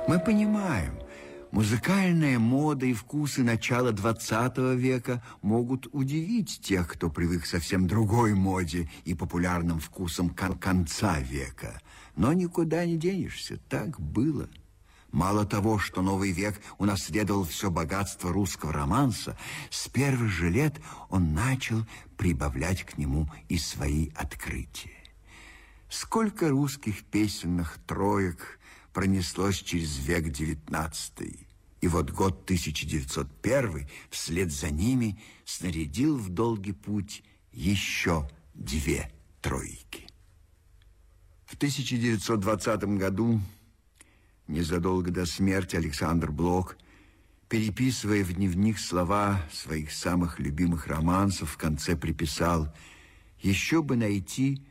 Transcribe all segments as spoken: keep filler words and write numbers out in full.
Мы понимаем, музыкальная мода и вкусы начала двадцатого века могут удивить тех, кто привык к совсем другой моде и популярным вкусам кон конца века. Но никуда не денешься, так было. Мало того, что новый век унаследовал все богатство русского романса, с первых же лет он начал прибавлять к нему и свои открытия. Сколько русских песенных троек пронеслось через век девятнадцатый, и вот год тысяча девятьсот первый вслед за ними снарядил в долгий путь еще две тройки. В тысяча девятьсот двадцатом году, незадолго до смерти, Александр Блок, переписывая в дневник слова своих самых любимых романсов, в конце приписал: «Еще бы найти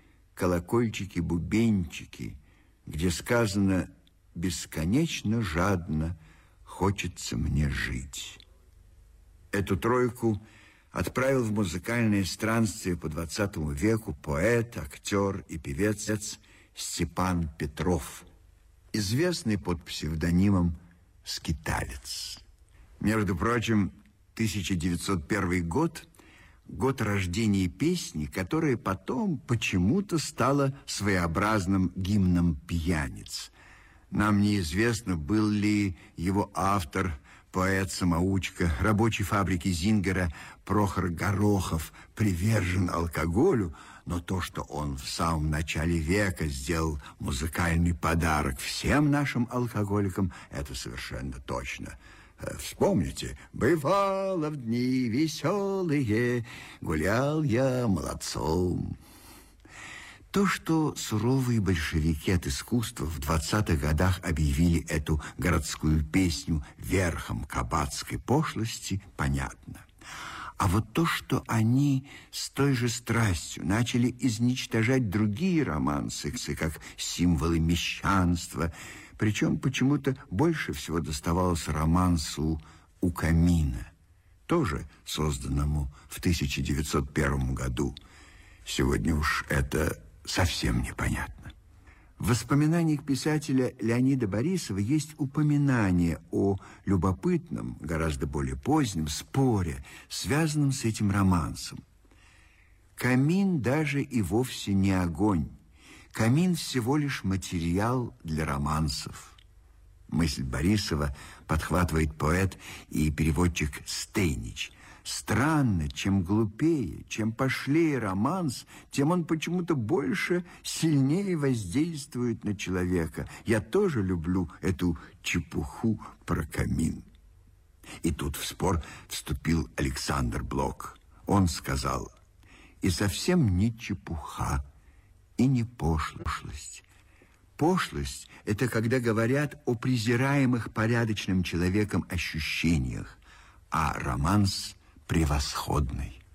колокольчики-бубенчики, где сказано: бесконечно жадно хочется мне жить». Эту тройку отправил в музыкальное странствие по двадцатому веку поэт, актер и певец Степан Петров, известный под псевдонимом «Скиталец». Между прочим, тысяча девятьсот первый год – год рождения песни, которая потом почему-то стала своеобразным гимном пьяниц. Нам неизвестно, был ли его автор, поэт-самоучка рабочей фабрики Зингера Прохор Горохов, привержен алкоголю, но то, что он в самом начале века сделал музыкальный подарок всем нашим алкоголикам, это совершенно точно. Вспомните: «Бывало в дни веселые, гулял я молодцом». То, что суровые большевики от искусства в двадцатых годах объявили эту городскую песню верхом кабацкой пошлости, понятно. А вот то, что они с той же страстью начали изничтожать другие романсы, как символы мещанства, причем почему-то больше всего доставалось романсу «У камина», тоже созданному в тысяча девятьсот первом году. Сегодня уж это совсем непонятно. В воспоминаниях писателя Леонида Борисова есть упоминание о любопытном, гораздо более позднем споре, связанном с этим романсом. Камин даже и вовсе не огонь. Камин всего лишь материал для романсов. Мысль Борисова подхватывает поэт и переводчик Стейнич. Странно, чем глупее, чем пошлее романс, тем он почему-то больше, сильнее воздействует на человека. Я тоже люблю эту чепуху про камин. И тут в спор вступил Александр Блок. Он сказал: и совсем не чепуха, и не пошлость. Пошлость – это когда говорят о презираемых порядочным человеком ощущениях, а романс – превосходный.